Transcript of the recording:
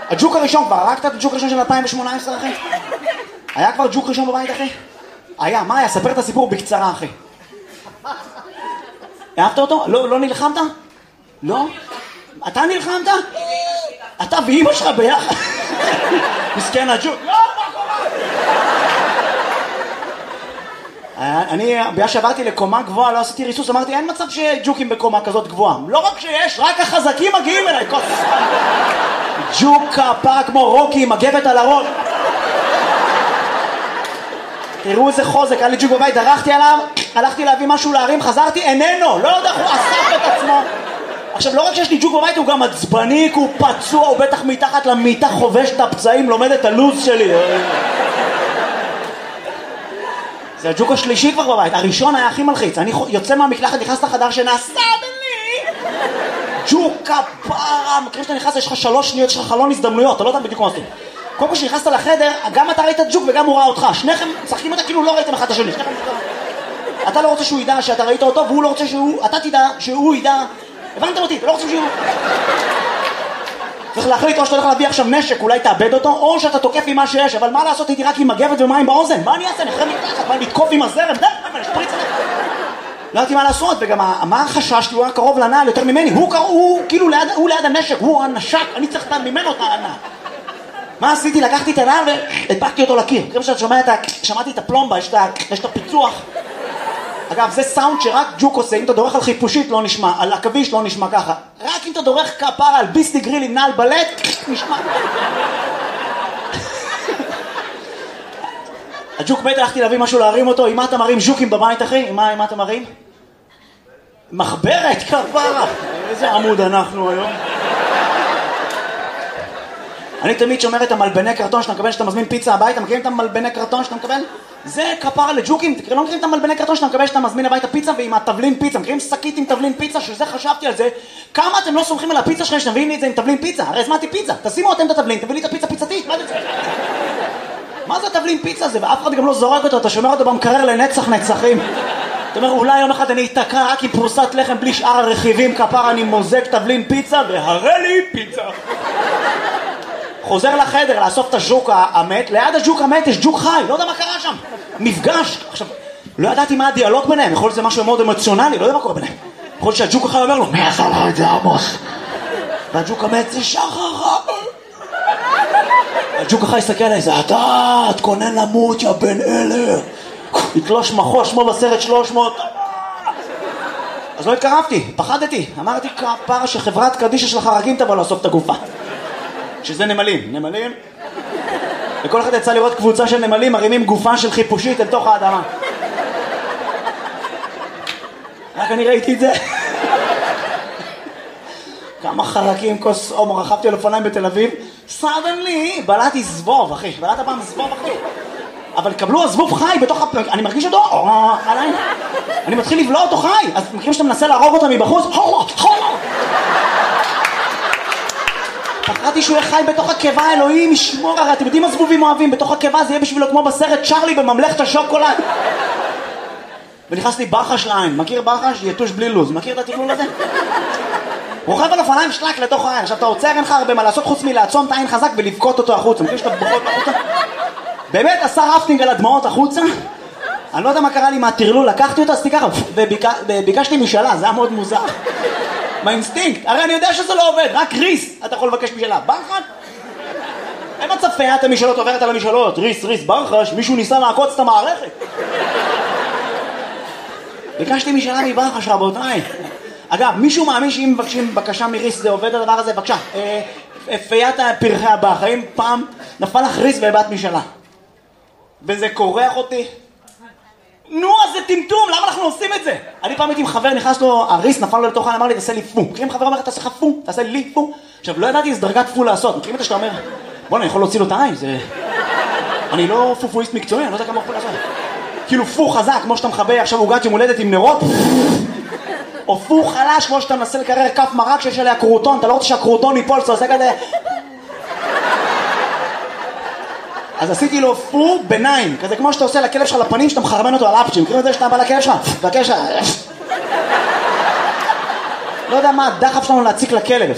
הג'וק הראשון, כבר הרגת את הג'וק הראשון של 2018, אחי? היה כבר ג'וק ראשון בבית, אחי? היה, מה היה? ספר את הסיפור בקצרה, אחי. אהבת אותו? לא נלחמת? לא? אתה נלחמת? אתה ואמא שלך ביחד? מסכן הג'וק. לא, מה קורה? אני, בגלל שעברתי לקומה גבוהה, לא עשיתי ריסוס, אמרתי, אין מצב שג'וקים בקומה כזאת גבוהה. לא רק שיש, רק החזקים מגיעים אליי. ג'וק כפרה כמו רוקי עם מגבת על הראש. תראו איזה חוזק, היה לי ג'וק בבית, דרכתי עליו, הלכתי להביא משהו להרים, חזרתי, איננו, לא יודע, הוא אסף את עצמו. עכשיו, לא רק שיש לי ג'וק בבית, הוא גם עצבני, הוא פצוע, הוא בטח מתחת למיטה חובש את הפצעים, לומד את הלוז שלי. זה הג'וק השלישי כבר בבית, הראשון היה הכי מלחיץ, אני יוצא מהמקלחת, נכנס לחדר שנעשה לי ג'וק כפרה, מכירים שאתה נכנס, יש לך 3 שניות, יש לך חלון הזדמנויות, אתה לא יודע בדיוק מה עושים. קודם כל שנכנסת לחדר, גם אתה ראית את ג'וק וגם הוא ראה אותך, שניכם צחקים אותה כאילו לא ראיתם אחד את השני, אתה לא רוצה שהוא ידע שאתה ראית אותו, והוא לא רוצה אתה תדע שהוא ידע, הבנתם אותי, אתה לא רוצה שהוא... צריך להחליט או שאתה הולך להביא עכשיו נשק, אולי תאבד אותו, או שאתה תוקף עם מה שיש, אבל מה לעשות, הייתי רק עם מגבת ומים באוזן, מה אני אעשה? נפחד מתחת, מה לתקוף עם הזרם? לא יודעתי מה לעשות, וגם מה החשש, הוא היה קרוב לנעל יותר ממני, הוא כאילו ליד הנשק, הוא הנשק, אני צריך ממנו את הענה. מה עשיתי? לקחתי את הנעל והדבקתי אותו לקיר. כמו שאת שמעתי את הפלומבה, יש את הפיצוח. אגב, זה סאונד שרק ג'וק עושה, אם אתה דורך על חיפושית לא נשמע, על עכביש לא נשמע ככה. רק אם אתה דורך כפרה על ביסלי גריל עם נעל בלט, נשמע. הג'וק מת, הלכתי להביא משהו להרים אותו, עם מה אתה מרים ז'וקים בבית, אחי? עם מה אתה מרים? מחברת, כפרה. איזה עמוד אנחנו היום. אני תמיד שומר את המלבני קרטון שאתה מקבל, שאתה מזמין פיצה הביתה, מכירים את המלבני קרטון שאתה מקבל? זה כפרה לג'וקים, לא מכירים את המלבני קרטון שאתה מקבל, שאתה מזמין הביתה פיצה ועם התבלין פיצה, מכירים שקית עם תבלין פיצה, שזה חשבתי על זה, כמה אתם לא סומכים על הפיצה שלכם שנביאים לי את זה עם תבלין פיצה? הרי הזמנתי פיצה, תשימו אתם את התבלין, תביא לי את הפיצה פיצתית, מה זה? מה זה תבלין פיצה הזה? ואף אחד גם לא זורק אותו, אתה שומר אותו במקרר לנצח נצחים. אתה אומר, אולי יום אחד אני אתקע רק עם פרוסת לחם בלי שאר הרכיבים, כפרה אני מוזג תבלין פיצה והראה לי פיצה. חוזר לחדר לאסוף את הג'וק המת, ליד הג'וק המת יש ג'וק חי, לא יודע מה קרה שם, מפגש. עכשיו, לא ידעתי מה הדיאלוג ביניהם, יכול להיות זה משהו מאוד אמוציונלי, לא יודע מה קורה ביניהם. יכול להיות שהג'וק החי אומר לו, מי עשה לו את זה עמוס? והג'וק המת זה שחר. הג'וק החי יסתכל עליי, זה אתה, תכונן למות יא בן אלה, יתלוש מחוש כמו בסרט 300. אז לא התקרבתי, פחדתי, אמרתי כפרה שחברת קדישה של החרקים תבוא לאסוף את הגופה. שזה נמלים. וכל אחד יצא לראות קבוצה של נמלים מרימים גופה של חיפושית אל תוך האדמה. רק אני ראיתי את זה. כמה חרקים, כוס הומו, רכבתי על אופניים בתל אביב, סדנלי, בלעתי זבוב, אחי, בלעת פעם זבוב, אחי. אבל קבלו הזבוב חי בתוך אני מרגיש אותו, עליי. אני מתחיל לבלוע אותו חי, אז מכירים שאתה מנסה להרוג אותו מבחוץ, פחדתי שהוא יהיה חי בתוך הקיבה, אלוהים ישמור, הרי אתם יודעים מה זבובים אוהבים, בתוך הקיבה זה יהיה בשבילו כמו בסרט צ'רלי בממלכת השוקולד. ונכנס לי ברחש לעין, מכיר ברחש? יתוש בלי לוז, מכיר את התכלול הזה? רוכב על אופניים שלק לתוך העין, עכשיו אתה עוצר, אין לך הרבה מה לעשות חוץ מלעצום את העין חזק ולבכות אותו החוצה, מכיר שאתה בוכות החוצה? באמת עשה רפטינג על הדמעות החוצה, אני לא יודע מה קרה לי מהתרלול, לקחתי אותו, עשיתי ככה, וביקשתי משאלה, זה היה מאוד מוזר. מהאינסטינקט, הרי אני יודע שזה לא עובד, רק ריס אתה יכול לבקש משאלה, ברחש? אין מצב פיית המשאלות עוברת על המשאלות, ריס, ברחש, מישהו ניסה לעקוץ את המערכת. ביקשתי משאלה מברחש רבותיי. אגב, מישהו מאמין שאם מבקשים בקשה מריס זה עובד הדבר הזה? בבקשה, פיית פרחי הבח, האם פעם נפל לך ריס והבאת משאלה? וזה קורח אותי? נו, אז זה טמטום, למה אנחנו עושים את זה? אני פעם הייתי עם חבר, נכנס לו, הריס נפל לו לתוך העין, אמר לי, תעשה לי פו. מכירים חבר אומר, תעשה לך פו, תעשה לי פו. עכשיו, לא ידעתי איזה דרגת פו לעשות. מכירים את זה שאתה אומר, בוא, אני יכול להוציא לו את העין, זה... אני לא פופואיסט מקצועי, אני לא יודע כמה פו לעשות. כאילו פו חזק, כמו שאתה מחבא עכשיו עוגת יום הולדת עם נרות, או פו חלש, כמו שאתה מנסה לקרר כף מרק שיש עליה קרוטון, אתה לא רוצה שהקרוטון ייפול, אתה עושה כזה... אז עשיתי לו פו ביניים, כזה כמו שאתה עושה לכלב שלך לפנים, שאתה מחרמן אותו על אפצ'ים, מכירים את זה שאתה בא לכלב שלך? והכלב שלך... לא יודע מה הדחף שלנו להציק לכלב.